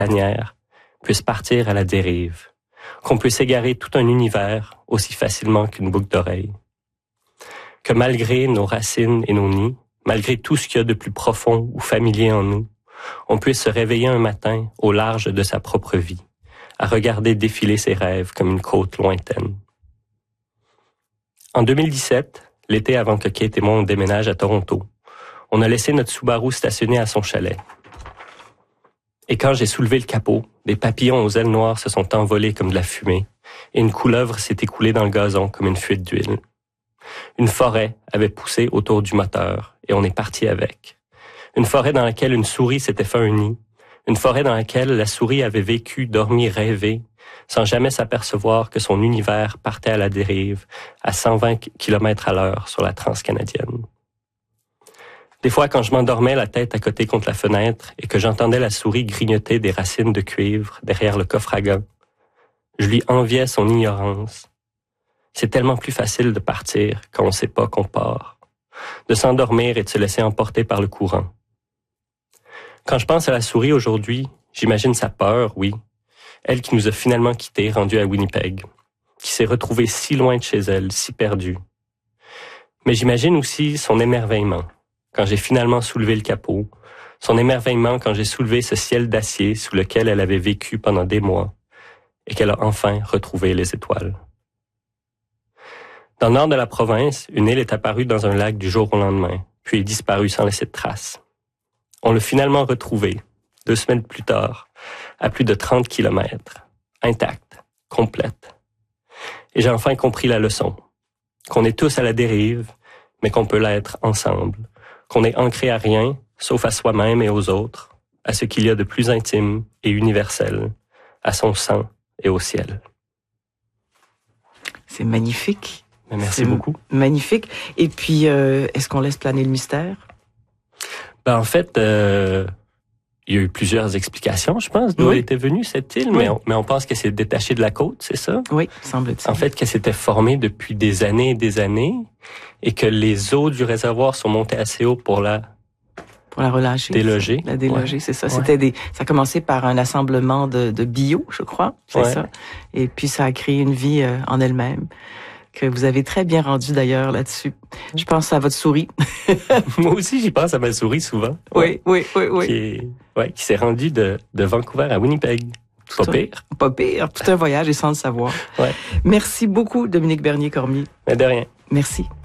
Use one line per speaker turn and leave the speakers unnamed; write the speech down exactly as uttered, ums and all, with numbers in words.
lanière puisse partir à la dérive, qu'on puisse égarer tout un univers aussi facilement qu'une boucle d'oreille. Que malgré nos racines et nos nids, malgré tout ce qu'il y a de plus profond ou familier en nous, on puisse se réveiller un matin au large de sa propre vie, à regarder défiler ses rêves comme une côte lointaine. En deux mille dix-sept, l'été avant que Kate et moi on déménage à Toronto, on a laissé notre Subaru stationner à son chalet. Et quand j'ai soulevé le capot, des papillons aux ailes noires se sont envolés comme de la fumée, et une couleuvre s'est écoulée dans le gazon comme une fuite d'huile. Une forêt avait poussé autour du moteur, et on est parti avec. Une forêt dans laquelle une souris s'était fait un nid, une forêt dans laquelle la souris avait vécu, dormi, rêvé, sans jamais s'apercevoir que son univers partait à la dérive à cent vingt kilomètres à l'heure sur la transcanadienne. Des fois, quand je m'endormais la tête à côté contre la fenêtre et que j'entendais la souris grignoter des racines de cuivre derrière le coffre à gants, je lui enviais son ignorance. C'est tellement plus facile de partir quand on ne sait pas qu'on part, de s'endormir et de se laisser emporter par le courant. Quand je pense à la souris aujourd'hui, j'imagine sa peur, oui, elle qui nous a finalement quittés, rendus à Winnipeg, qui s'est retrouvée si loin de chez elle, si perdue. Mais j'imagine aussi son émerveillement, quand j'ai finalement soulevé le capot, son émerveillement quand j'ai soulevé ce ciel d'acier sous lequel elle avait vécu pendant des mois et qu'elle a enfin retrouvé les étoiles. Dans le nord de la province, une île est apparue dans un lac du jour au lendemain, puis est disparue sans laisser de traces. On l'a finalement retrouvée, deux semaines plus tard, à plus de trente kilomètres, intacte, complète. Et j'ai enfin compris la leçon, qu'on est tous à la dérive, mais qu'on peut l'être ensemble, qu'on est ancré à rien, sauf à soi-même et aux autres, à ce qu'il y a de plus intime et universel, à son sang et au ciel.
C'est magnifique.
Mais merci
C'est
beaucoup.
Magnifique. Et puis, euh, est-ce qu'on laisse planer le mystère?
Ben, en fait, euh, il y a eu plusieurs explications, je pense, d'où
oui.
elle était venue, cette île, oui. mais, on, mais on pense qu'elle s'est détachée de la côte, c'est ça?
Oui, semble-t-il.
En fait, qu'elle s'était formée depuis des années et des années, et que les eaux du réservoir sont montées assez haut pour la...
Pour la relâcher.
Déloger.
La déloger, ouais. c'est ça.
Ouais.
C'était des, ça a commencé par un assemblement de, de bio, je crois, c'est ouais. ça. Et puis ça a créé une vie euh, en elle-même, que vous avez très bien rendu d'ailleurs là-dessus. Je pense à votre souris.
Moi aussi, j'y pense à ma souris souvent.
Oui, oui, oui, oui.
Qui est, ouais, qui s'est rendue de, de Vancouver à Winnipeg. Pas
Tout
pire.
Un, pas pire. Tout un voyage et sans le savoir.
Ouais.
Merci beaucoup, Dominique Bernier-Cormier.
Mais de rien.
Merci.